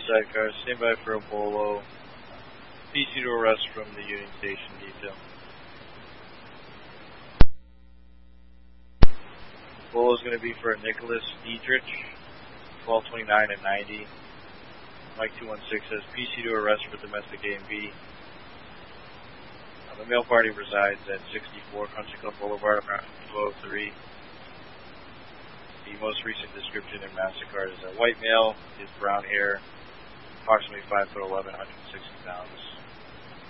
sidecar, stand by for a bolo. PC to arrest from the Union Station detail. Bolo is going to be for Nicholas Diedrich, 1229 and 90. Mike 216 says PC to arrest for domestic A and B. The male party resides at 64 Country Club Boulevard, 203. The most recent description in MasterCard is a white male, his brown hair, approximately 5'11", 160 pounds.